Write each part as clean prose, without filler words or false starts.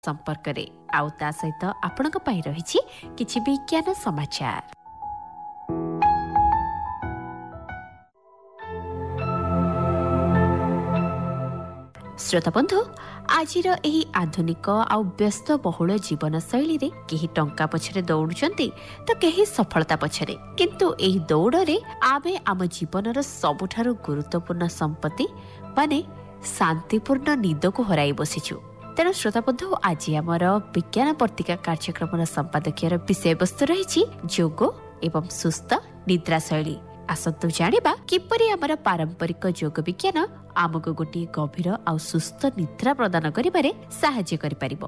संपर्क आउ ता सहित आपणक पई रहिछि किछि विज्ञान समाचार। श्रोता बंधु, आज आधुनिक आउ व्यस्त बहुल जीवन शैली रे केही टंका पछरे दौड़ुचंती तो केही सफलता पछरे, किंतु एही दौड़रे आमे आम जीवनर सबुठारु गुरुत्वपूर्ण संपत्ति माने शांतिपूर्ण निद को हराई बसिछु। तेणु श्रोता बंधु, आज आमर विज्ञान पत्रिका कार्यक्रम संपादकीय विषय वस्तु रही योग एवं सुस्थ निद्रा शैली। आसतु जानिबा किपरि आमर पारंपरिक योग विज्ञान आमको गोटे गभीर आ सुस्थ निद्रा प्रदान करिबारे सहाय्य करि परिबो।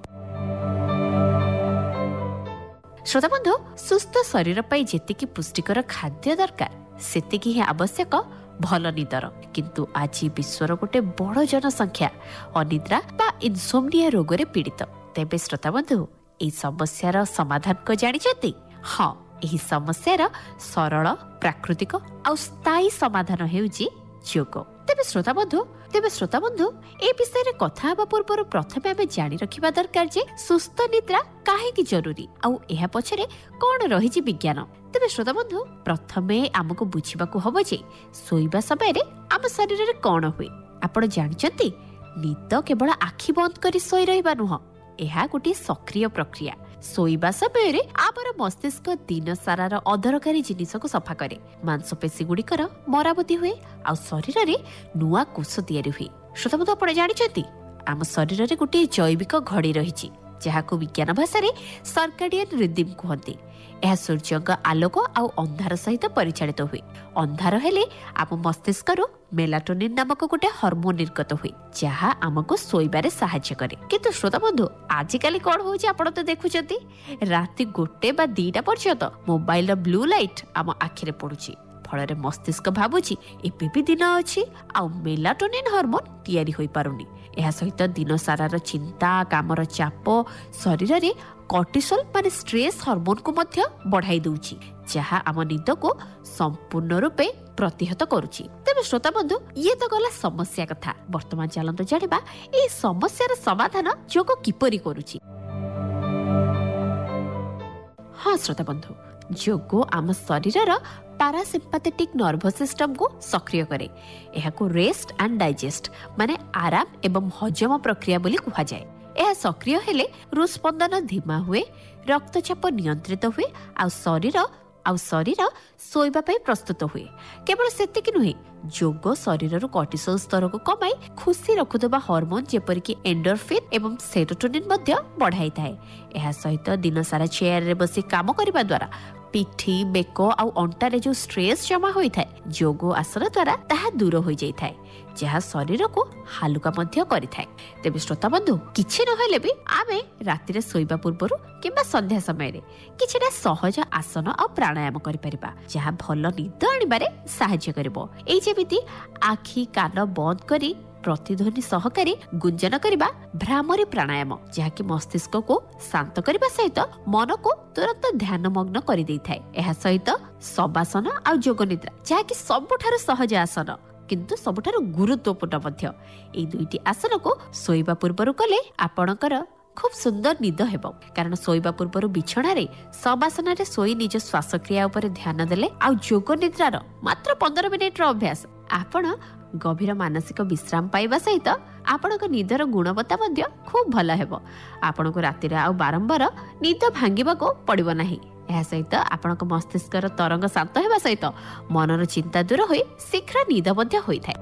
श्रोता बंधु, सुस्थ शरीर पई जेतिकी पुष्टिकर खाद्य दरकार सेतिकी ही आवश्यक भल निदर, किंतु आज विश्वर गोटे बड़ जनसंख्या अनिद्रा बा इनसोम्निया रोग रे पीड़ित। तेबे श्रोता बंधु, एई समस्यार समाधान को जानिछथि? हाँ, एही समस्यार सरल प्राकृतिक आ स्थायी समाधान हेउची योग। तेबे श्रोता बंधु ए विषय रे कथा हेबा पूर्व प्रथमे आमे जानि रखिबा दरकार जे सुस्थ निद्रा काहे की जरूरी आउ एहा पछरे कोन रहिछि विज्ञान। तेबे श्रोता बंधु, प्रथमे आमको बुझिबाकू हबो जे सोइबा समय रे आम शरीर रे कोन होय। आपण जानिचंती, निद केवल आखि बंद करी सोई रहबा नुह, एहा गोटे सक्रिय प्रक्रिया। सोइबा समय रे आमर मस्तिष्क दिन सारार अदरकारी जिनिस को सफा करे, मांसपेशी गुड़िकर मरामती हुए आ शरीर रे नुआ कोष तैयारी हुए। श्रोता बंधु, आपण जानिचंती, आम शरीर रे गोटे जैविक घड़ी रहिछि जहाको विज्ञान भाषा रे सर्काडियन रिदम कहते। यह सूर्यक आलोक आउ अंधार सहित परिचालित हुए। अंधार हेले आम मस्तिष्क मेलाटोनिन नामक गोटे हार्मोन निर्गत हुए जहा आमको सोइबारे सहाय्य करे। किंतु श्रोता बंधु, आजिकाली कौन होउछि आपण तो देखुचंती, राति 1 बा 2टा पर्यंत मोबाइल ब्लू लाइट आम आखिरे पडुछि। फଳରେ मस्तिष्क भाबुछि एबे भी दिन अछि आ मेलाटोनिन हार्मोन तैयारी होई पारुनी। एहा सहित दिन सारार चिंता, कामर चाप शरीर रे कॉर्टिसोल माने स्ट्रेस हार्मोन को मध्य बढ़ाई दउछि जहा आम निद को संपूर्ण रूपे प्रतिहत करूछि। तबे श्रोता बंधु, ये तो गला समस्या कथा। वर्तमान चलंत जानिबा ए समस्यार समाधान योग किपरि करूछि। हाँ श्रोता बंधु, योग आम शरीरर पारासिम्पैथेटिक नर्वस सिस्टम को सक्रिय करे। एहाको रेस्ट एंड डाइजेस्ट माने आराम एवं हजम प्रक्रिया बोली कहा जाए। यह सक्रिय हेले हृदस्पंदन धीमा हुए, रक्तचाप नियंत्रित हुए आ शरीर सोइबा पई प्रस्तुत हुए। केवल सेतिक नुहे, योग शरीर कॉर्टिसोल स्तर को कमाई खुशी रखुवा हार्मोन जेपरिक एंडोर्फिन एवं सेरोटोनिन मध्य बढ़ाई थाए। यह सहित दिन सारा चेयर रे बसी काम करबा द्वारा पिठी, बेक आ अंटारे जो स्ट्रेस जमा होई थाए, योग आसन द्वारा ताहा दूर हो जाई थाए जहा शरीर को हालुका मध्य करि थाए। तेबे श्रोता बंधु, किछि नहेले भी आमे राति रे सोइबा पूर्वरु किबा संध्या समय रे किछिटा सहज आसन आ प्राणायाम करि परिबा जहा भल निद आनिबारे सहाय्य करबो। एई जेमिति आखि कान बंद करी प्रतिध्वनि सहकारी गुंजन करबा भ्रामरी प्राणायाम जहाँकि मस्तिष्क को शांत करबा सहित मन को तुरंत ध्यान मग्न करि दै थाए। एहा सहित शवासन आ योग निद्रा जहाँकि सबुठारु सहज आसन किंतु सबुठारु गुरुत्वपूर्ण मध्य। एई दुईटी आसन को सोइबा पूर्वरु कले आपणकर खूब सुंदर निद हेबो, कारण सोइबा पूर्वरु बिछणा रे शवासन रे सोई निज श्वास क्रिया ऊपर ध्यान देले आ योग निद्रार मात्र 15 मिनिट रो अभ्यास आपण गभीर मानसिक विश्राम पाइबा सहित आपणक निदर गुणवत्ता मध्य खूब भल हेबो। आपणक राति रे आ बारंबार निद भांगिबा को पड़िबो नाही। एहा सहित आपणक मस्तिष्कर तरंग शांत हेबा सहित मनर चिंता दूर होई शीघ्र निद मध्य होई थाए।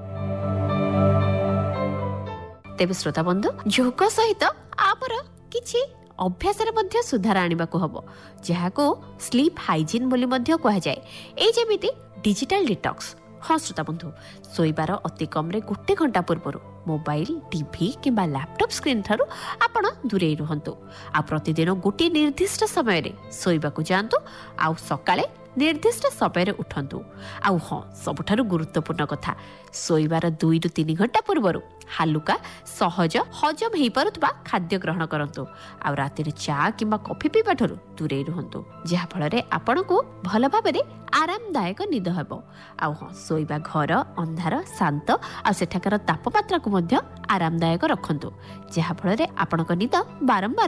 तेबे श्रोता बंधु, योग सहित आमर किछि अभ्यास रे मध्य सुधार आनिबा को हबो जहाको स्लीप हाइजीन बोली मध्य कहा जाए। एई जेमिति डिजिटल डिटॉक्स। हाँ श्रोता बंधु, सोइबार अति कम रे 1 घंटा पूर्व मोबाइल, टीवी किंबा लैपटॉप स्क्रीन थारु आपण दूरे रुहंतु। आ प्रतिदिन गोटे निर्दिष्ट समय रे सोइबा को जांतु आ सकाळे निर्दिष्ट समय रे उठंतु। आ हाँ, सबुठारु गुरुत्वपूर्ण कथा, सोइबार 2 ରୁ 3 घंटा पूर्व हालुका सहज हजम हेई पारुतबा खाद्य ग्रहण करंतु। आ राति रे चा किंबा कॉफी पीबा ठरु दूरे रुहंतु, जहा फल रे आपण को भल भाबरे आरामदायक निद हेबो। आ हाँ, सोइबा घर अंधार शांत आ सेठाकर तापमात्रा को मध्य आरामदायक रखंतु, जहा फल रे आपणक निद बारंबार